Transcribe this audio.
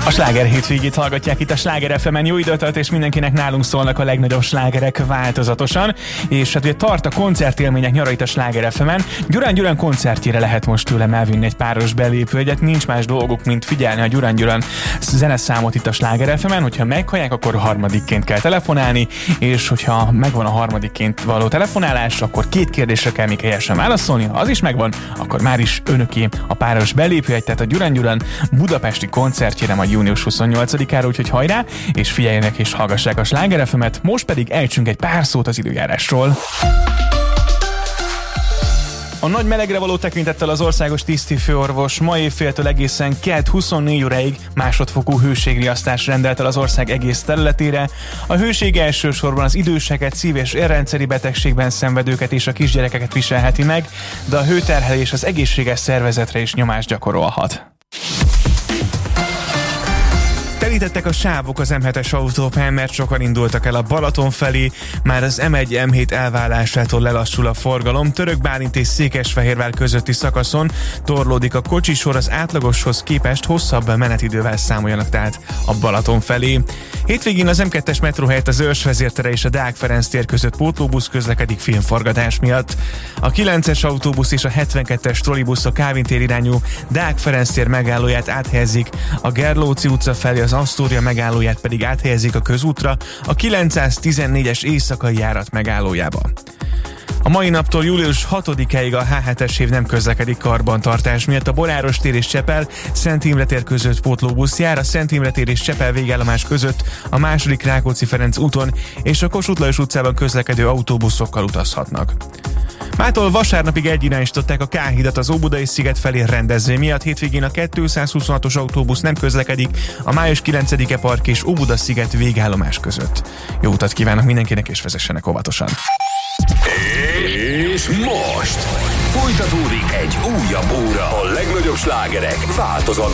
A Sláger hétvégét hallgatják itt a Sláger FM-en. Jó időt, és mindenkinek nálunk szólnak a legnagyobb slágerek változatosan. És hát ugye tart a koncertélmények nyara itt a Sláger FM-en. Gyurán Gyurán koncertjére lehet most tőlem elvinni egy páros belépőjegyet. Nincs más dolguk, mint figyelni a Gyurán Gyurán zeneszámot itt a Sláger FM-en. Hogyha meghallják, akkor harmadikként kell telefonálni, és hogyha megvan a harmadikként való telefonálás, akkor 2 kérdésre kell még helyesen válaszolni. Ha az is megvan, akkor már is önöké a páros belépőjegy, tehát a Gyurán Gyurán budapesti koncertjére majd június 28-ára, úgyhogy hajrá, és figyeljenek és hallgassák a Sláger FM-et, most pedig ejtsünk egy pár szót az időjárásról. A nagy melegre való tekintettel az országos tisztifőorvos ma évféltől egészen kedd 24 óráig másodfokú hőségriasztást rendelt el az ország egész területére. A hőség elsősorban az időseket, szív- és érrendszeri betegségben szenvedőket és a kisgyerekeket viselheti meg, de a hőterhelés az egészséges szervezetre is nyomást gyakorolhat. Telítettek a sávok az M7-es autópályán, mert sokan indultak el a Balaton felé, már az M1-M7 elválásától lelassul a forgalom. Török Bálint és Székesfehérvár közötti szakaszon torlódik a kocsisor, az átlagoshoz képest hosszabb menetidővel számoljanak tehát a Balaton felé. Hétvégén az M2-es metró helyett az Őrs vezértere és a Deák Ferenc tér között pótlóbusz közlekedik filmforgatás miatt. A 9-es autóbusz és a 72-es trollibusz a Kálvin tér irányú Deák Ferenc tér megállóját áthelyezik, a Gerlóci utca felé az Asztória megállóját pedig áthelyezik a közútra, a 914-es éjszakai járat megállójába. A mai naptól július 6-áig a H7-es év nem közlekedik karbantartás miatt. A Boráros tér és Csepel, Szent Imre tér között pótlóbusz jár, a Szent Imre tér és Csepel végállomás között a második Rákóczi-Ferenc úton és a Kossuth Lajos utcában közlekedő autóbuszokkal utazhatnak. Mától vasárnapig egyirányosították a K-hidat az Óbudai sziget felé rendezvény miatt. Hétvégén a 226-os autóbusz nem közlekedik a Május 9-e park és Óbuda sziget végállomás között. Jó utat kívánok mindenkinek, és vezessenek óvatosan! És most folytatódik egy újabb óra. A legnagyobb slágerek változatban.